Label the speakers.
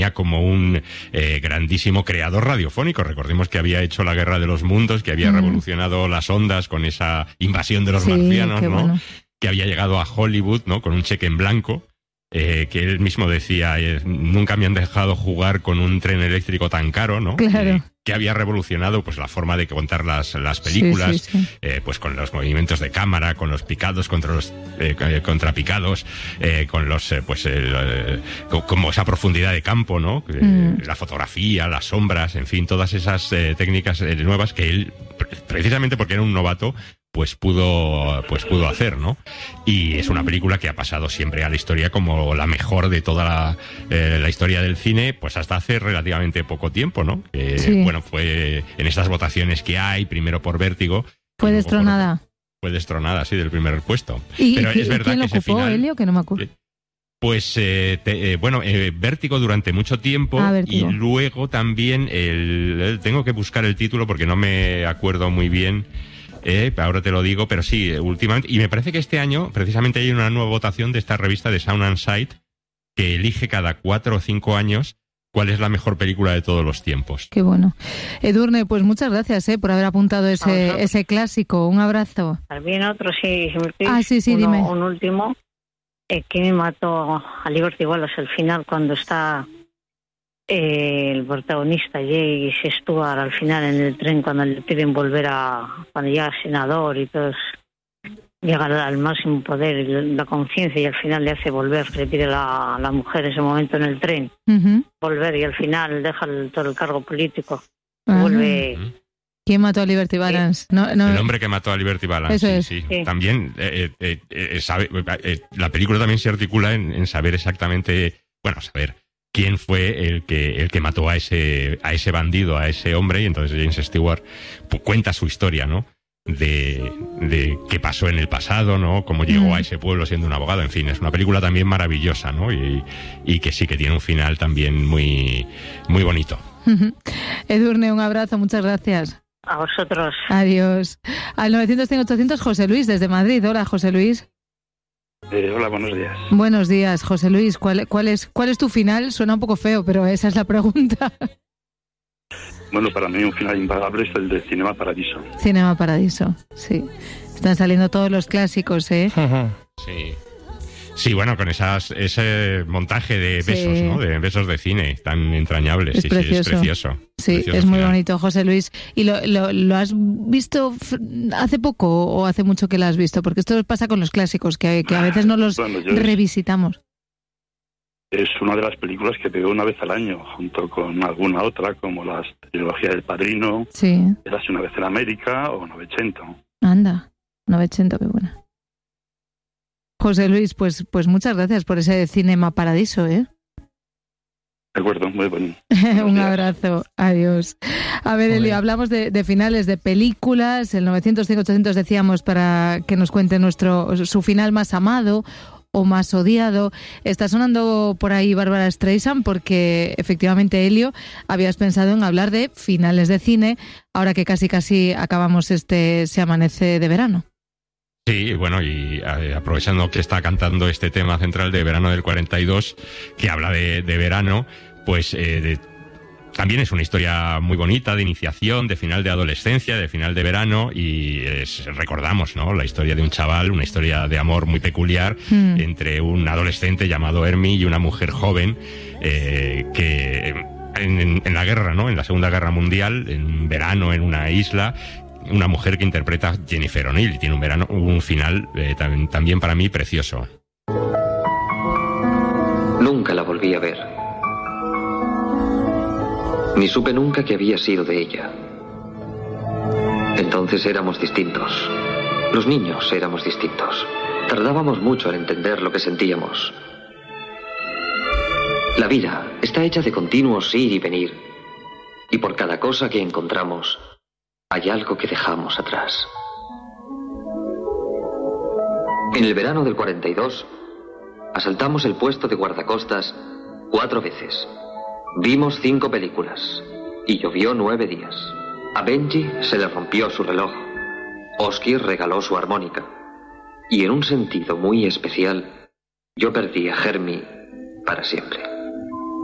Speaker 1: como un grandísimo creador radiofónico. Recordemos que había hecho la Guerra de los Mundos, que había revolucionado las ondas con esa invasión de los marcianos, ¿no? Bueno. Que había llegado a Hollywood, ¿no? Con un cheque en blanco. Que él mismo decía, nunca me han dejado jugar con un tren eléctrico tan caro, ¿no?
Speaker 2: Claro.
Speaker 1: Que había revolucionado pues la forma de contar las películas, pues con los movimientos de cámara, con los picados contra los contrapicados, con los como esa profundidad de campo, ¿no? La fotografía, las sombras, en fin, todas esas técnicas nuevas que él, precisamente porque era un novato, pues pudo hacer, ¿no? Y es una película que ha pasado siempre a la historia como la mejor de toda la historia del cine, pues hasta hace relativamente poco tiempo, ¿no? Bueno, fue en estas votaciones que hay, primero por Vértigo.
Speaker 2: Fue destronada.
Speaker 1: Fue destronada, sí, del primer puesto.
Speaker 2: Pero es verdad ¿quién lo ocupó, ese final, Elio? Que no me acuerdo.
Speaker 1: Pues, Vértigo durante mucho tiempo, y luego también tengo que buscar el título porque no me acuerdo muy bien. Ahora te lo digo, pero sí, últimamente, y me parece que este año precisamente hay una nueva votación de esta revista de Sound and Sight que elige cada 4 o 5 años cuál es la mejor película de todos los tiempos.
Speaker 2: Qué bueno. Edurne, pues muchas gracias por haber apuntado ese clásico. Un abrazo.
Speaker 3: También otro, sí.
Speaker 2: Sí, dime.
Speaker 3: Un último, que me mató a Liberty Wallace al final, cuando está el protagonista Jay Stewart al final en el tren, cuando le piden volver cuando llega el senador y todos llegan al máximo poder y la conciencia, y al final le hace volver, le pide a la mujer en ese momento en el tren volver, y al final deja todo el cargo político, vuelve.
Speaker 2: ¿Quién mató a Liberty Balance? No.
Speaker 1: El hombre que mató a Liberty Balance.
Speaker 2: Eso es.
Speaker 1: Sí. También la película también se articula en saber exactamente, saber quién fue el que mató a ese bandido, a ese hombre, y entonces James Stewart cuenta su historia, ¿no? De qué pasó en el pasado, ¿no? Cómo llegó a ese pueblo siendo un abogado. En fin, es una película también maravillosa, ¿no? Y que sí que tiene un final también muy, muy bonito.
Speaker 2: Edurne, un abrazo, muchas gracias.
Speaker 3: A vosotros.
Speaker 2: Adiós. Al 900-100-800, José Luis, desde Madrid. Hola, José Luis.
Speaker 4: Hola, buenos días.
Speaker 2: Buenos días, José Luis. ¿Cuál es tu final? Suena un poco feo, pero esa es la pregunta.
Speaker 4: Bueno, para mí un final impagable es el de Cinema Paradiso.
Speaker 2: Cinema Paradiso, sí. Están saliendo todos los clásicos, ¿eh?
Speaker 1: Sí. Sí, bueno, con ese montaje de besos, ¿no? De besos de cine tan entrañables.
Speaker 2: Es precioso.
Speaker 1: Sí, es precioso.
Speaker 2: Sí,
Speaker 1: precioso
Speaker 2: es muy
Speaker 1: final.
Speaker 2: bonito, José Luis. ¿Y lo has visto hace poco o hace mucho que lo has visto? Porque esto pasa con los clásicos, que a veces no los revisitamos.
Speaker 4: Es una de las películas que veo una vez al año, junto con alguna otra, como la trilogía del Padrino, Érase una vez en América o 900.
Speaker 2: Anda, 900, qué buena. José Luis, pues muchas gracias por ese Cinema Paradiso, ¿eh?
Speaker 4: De acuerdo, muy bueno.
Speaker 2: Un abrazo, adiós. A ver, Elio, hablamos de finales de películas, el 900-100-800 decíamos para que nos cuente su final más amado o más odiado. Está sonando por ahí Bárbara Streisand porque efectivamente, Elio, habías pensado en hablar de finales de cine, ahora que casi acabamos Se amanece de verano.
Speaker 1: Sí, bueno, y aprovechando que está cantando este tema central de verano del 42, que habla de verano, pues también es una historia muy bonita de iniciación, de final de adolescencia, de final de verano, y recordamos, ¿no? La historia de un chaval, una historia de amor muy peculiar entre un adolescente llamado Hermie y una mujer joven que en la guerra, ¿no? En la Segunda Guerra Mundial, en verano en una isla, una mujer que interpreta a Jennifer O'Neill, y tiene un final también para mí precioso.
Speaker 5: Nunca la volví a ver. Ni supe nunca que había sido de ella. Entonces éramos distintos. Los niños éramos distintos. Tardábamos mucho en entender lo que sentíamos. La vida está hecha de continuos ir y venir. Y por cada cosa que encontramos, hay algo que dejamos atrás. En el verano del 42, asaltamos el puesto de guardacostas 4 veces. Vimos 5 películas y llovió 9 días. A Benji se le rompió su reloj. Oski regaló su armónica. Y en un sentido muy especial, yo perdí a Hermie para siempre.